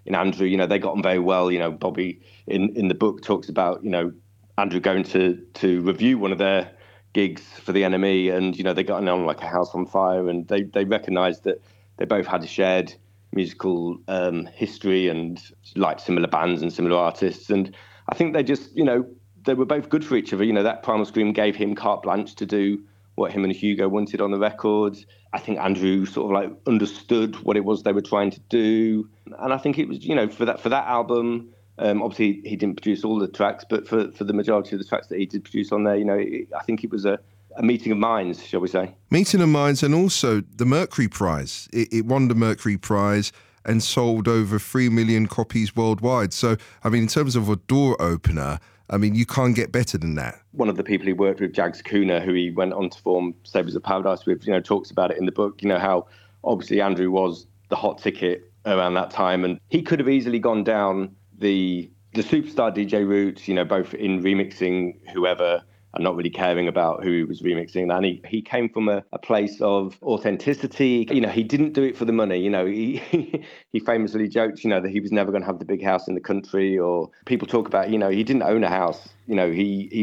in Andrew. You know, they got on very well. You know, Bobby in the book talks about, you know, Andrew going to review one of their gigs for the NME, and, you know, they got on like a house on fire, and they recognised that they both had a shared musical history and liked similar bands and similar artists. And I think they just, you know, they were both good for each other. You know, that Primal Scream gave him carte blanche to do what him and Hugo wanted on the record. I think Andrew sort of like understood what it was they were trying to do. And I think it was, you know, for that album, obviously he didn't produce all the tracks, but for the majority of the tracks that he did produce on there, you know, I think it was a meeting of minds, shall we say. Meeting of minds, and also the Mercury Prize. It won the Mercury Prize and sold over 3 million copies worldwide. So, I mean, in terms of a door opener, I mean, you can't get better than that. One of the people he worked with, Jags Cooner, who he went on to form Sabres of Paradise with, you know, talks about it in the book, you know, how obviously Andrew was the hot ticket around that time, and he could have easily gone down the superstar DJ route, you know, both in remixing whoever and not really caring about who he was remixing. And he came from a place of authenticity. You know, he didn't do it for the money. You know, he famously joked, you know, that he was never going to have the big house in the country, or people talk about, you know, he didn't own a house. You know, he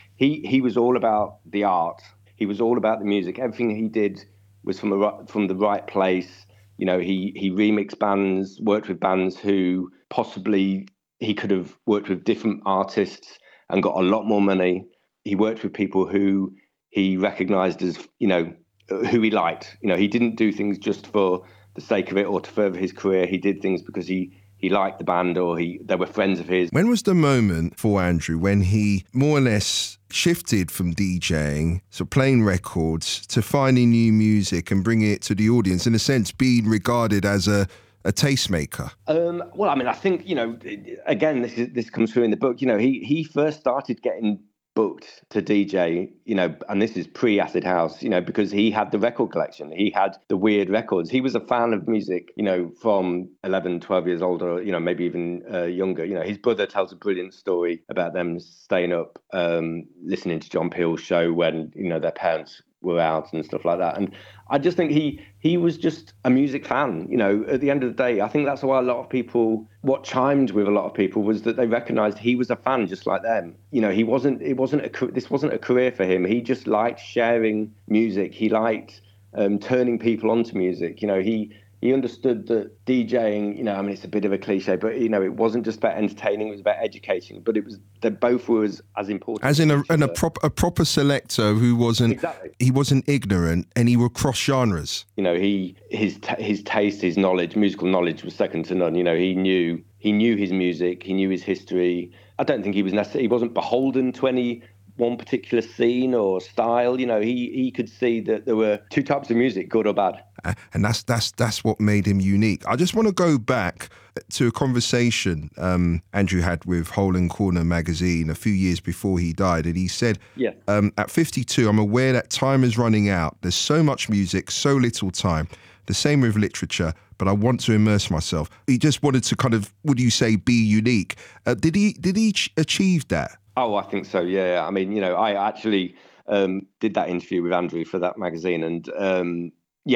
was all about the art. He was all about the music. Everything he did was from the right place. You know, he remixed bands, worked with bands who possibly he could have worked with different artists and got a lot more money. He worked with people who he recognized as, you know, who he liked. You know, he didn't do things just for the sake of it or to further his career. He did things because he liked the band, or they were friends of his. When was the moment for Andrew when he more or less shifted from DJing, so playing records, to finding new music and bringing it to the audience, in a sense being regarded as a tastemaker? Well, I mean, I think, you know, again, this comes through in the book. You know, he first started getting booked to DJ, you know, and this is pre-Acid House, you know, because he had the record collection. He had the weird records. He was a fan of music, you know, from 11, 12 years old, or, you know, maybe even younger. You know, his brother tells a brilliant story about them staying up, listening to John Peel's show when, you know, their parents were out and stuff like that. And I just think he was just a music fan. You know, at the end of the day, I think that's why a lot of people, what chimed with a lot of people was that they recognized he was a fan just like them. You know, this wasn't a career for him. He just liked sharing music. He liked turning people onto music. You know, he understood that DJing, you know, I mean, it's a bit of a cliche, but, you know, it wasn't just about entertaining, it was about educating, but they both were as important. As in a proper selector who wasn't, exactly. He wasn't ignorant, and he would cross genres. You know, his taste, his knowledge, musical knowledge was second to none. You know, he knew his music, he knew his history. I don't think he wasn't beholden to any one particular scene or style. You know, he could see that there were two types of music, good or bad. And that's what made him unique. I just want to go back to a conversation Andrew had with Hole and Corner magazine a few years before he died, and he said, at 52, I'm aware that time is running out. There's so much music, so little time. The same with literature, but I want to immerse myself. He just wanted to kind of, would you say, be unique. Did he achieve that? Oh, I think so, yeah. I mean, you know, I actually did that interview with Andrew for that magazine, and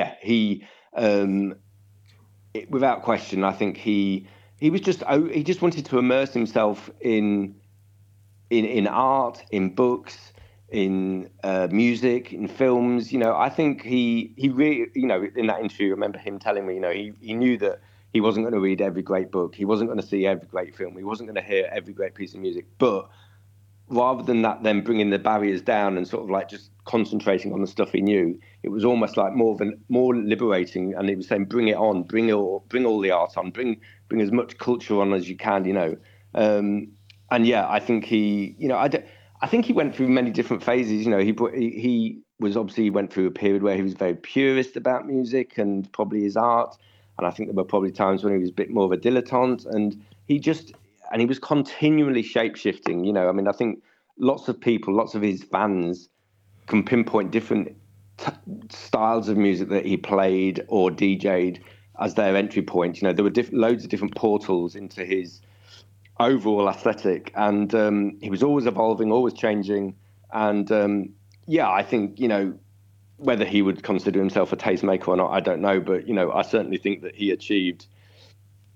without question, I think he just wanted to immerse himself in art, in books, in music, in films. You know, I think he really, you know, in that interview, I remember him telling me, you know, he knew that he wasn't going to read every great book, he wasn't going to see every great film, he wasn't going to hear every great piece of music, but rather than that, then bringing the barriers down and sort of like just concentrating on the stuff he knew, it was almost like more liberating. And he was saying, bring it on, bring all the art on, bring as much culture on as you can, you know. And yeah, I think he, you know, I think he went through many different phases. You know, he went through a period where he was very purist about music and probably his art. And I think there were probably times when he was a bit more of a dilettante, and he was continually shape-shifting. You know, I mean, I think lots of his fans can pinpoint different styles of music that he played or DJ'd as their entry point. You know, there were loads of different portals into his overall aesthetic, and he was always evolving, always changing. And I think, you know, whether he would consider himself a tastemaker or not, I don't know. But, you know, I certainly think that he achieved